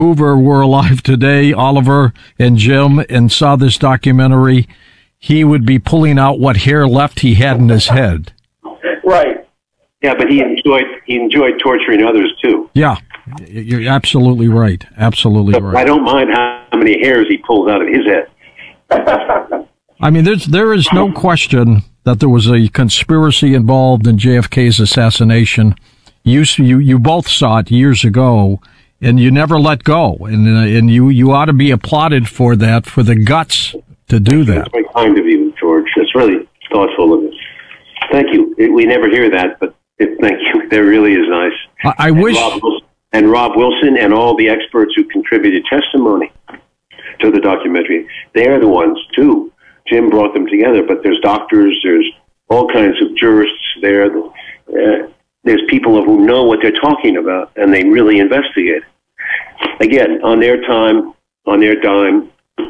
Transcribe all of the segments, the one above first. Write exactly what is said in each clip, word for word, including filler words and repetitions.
Hoover were alive today, Oliver and Jim, and saw this documentary, he would be pulling out what hair left he had in his head. Right. Yeah, but he enjoyed he enjoyed torturing others too. Yeah, you're absolutely right. Absolutely so right. I don't mind how many hairs he pulls out of his head. I mean, there's there is no question that there was a conspiracy involved in J F K's assassination. You you you both saw it years ago, and you never let go. And uh, and you you ought to be applauded for that, for the guts to do that. That's very kind of you, George. That's really thoughtful of you. Thank you. It, we never hear that, but it, thank you. That really is nice. I, I and wish. Rob Wilson, and Rob Wilson and all the experts who contributed testimony to the documentary, they're the ones, too. Jim brought them together, but there's doctors, there's all kinds of jurists there. Uh, there's people who know what they're talking about, and they really investigate. Again, on their time, on their dime.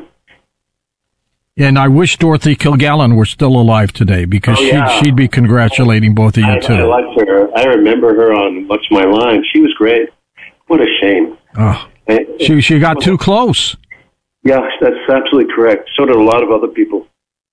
And I wish Dorothy Kilgallen were still alive today, because oh, yeah. she'd, she'd be congratulating both of you, I, too. I liked her. I remember her on What's My Line. She was great. What a shame. Oh, she, she got too close. Yeah, that's absolutely correct. So did a lot of other people.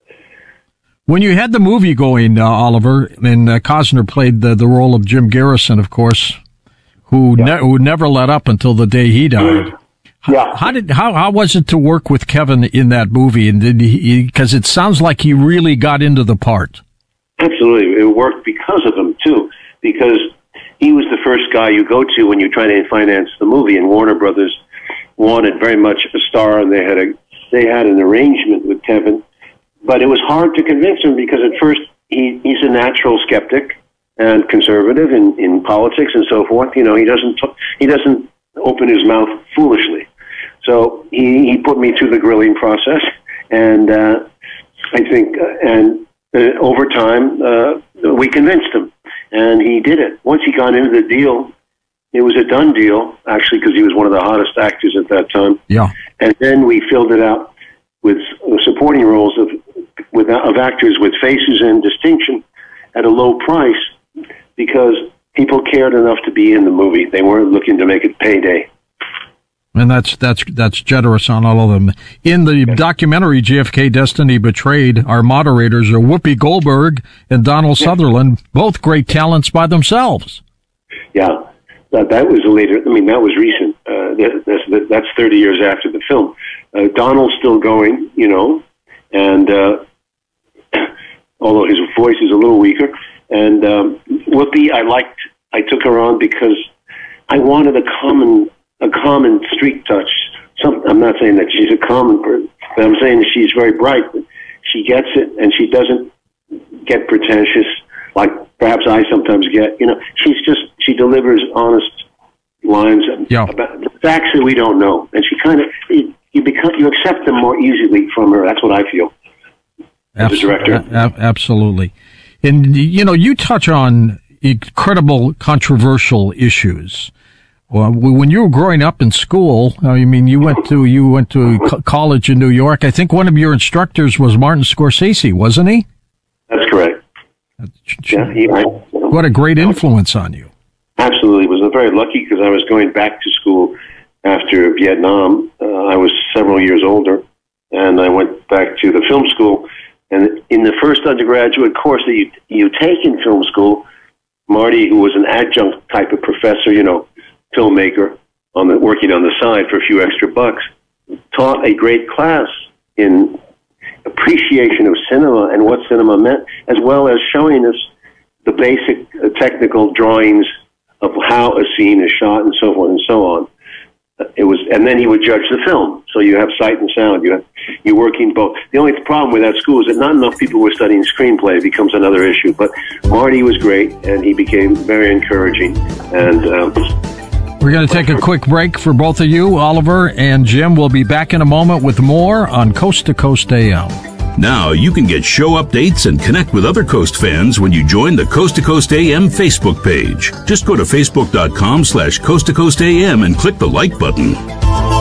When you had the movie going, uh, Oliver, and uh, Costner played the, the role of Jim Garrison, of course, who yeah. ne- who never let up until the day he died. Yeah. How, how did how how was it to work with Kevin in that movie? And did he? Because it sounds like he really got into the part. Absolutely, it worked because of him too. Because he was the first guy you go to when you're trying to finance the movie, and Warner Brothers wanted very much a star, and they had a they had an arrangement with Kevin. But it was hard to convince him because at first he, he's a natural skeptic and conservative in, in politics and so forth. You know, he doesn't t- he doesn't open his mouth foolishly. So he, he put me through the grilling process, and uh, I think uh, and uh, over time uh, we convinced him, and he did it. Once he got into the deal, it was a done deal actually because he was one of the hottest actors at that time. Yeah, and then we filled it out with supporting roles of with of actors with faces and distinction at a low price because people cared enough to be in the movie. They weren't looking to make it payday. And that's that's that's generous on all of them. In the yeah. documentary J F K Destiny Betrayed, our moderators are Whoopi Goldberg and Donald yeah. Sutherland, both great talents by themselves. Yeah, that, that was a later. I mean, that was recent. Uh, that, that's that's thirty years after the film. Uh, Donald's still going, you know, and uh, although his voice is a little weaker. And um, Whoopi, I liked. I took her on because I wanted a common. a common street touch. Some, I'm not saying that she's a common person, but I'm saying that she's very bright. But she gets it, and she doesn't get pretentious like perhaps I sometimes get. You know, she's just, she delivers honest lines yeah. about the facts that we don't know. And she kind of, you, you become, you accept them more easily from her. That's what I feel as a director. A- absolutely. And, you know, you touch on incredible controversial issues. Well, when you were growing up in school, I mean, you went to you went to co- college in New York. I think one of your instructors was Martin Scorsese, wasn't he? That's correct. Yeah, he, I, what a great influence on you. Absolutely. I was very lucky because I was going back to school after Vietnam. Uh, I was several years older, and I went back to the film school. And in the first undergraduate course that you, you take in film school, Marty, who was an adjunct type of professor, you know, filmmaker on the working on the side for a few extra bucks, taught a great class in appreciation of cinema and what cinema meant, as well as showing us the basic uh, technical drawings of how a scene is shot and so forth and so on. It was, and then he would judge the film. So you have sight and sound. You have, you're working both. The only problem with that school is that not enough people were studying screenplay. It becomes another issue. But Marty was great, and he became very encouraging. And um, we're going to take a quick break for both of you, Oliver and Jim. We'll be back in a moment with more on Coast to Coast A M. Now you can get show updates and connect with other Coast fans when you join the Coast to Coast A M Facebook page. Just go to facebook.com slash Coast to Coast AM and click the like button.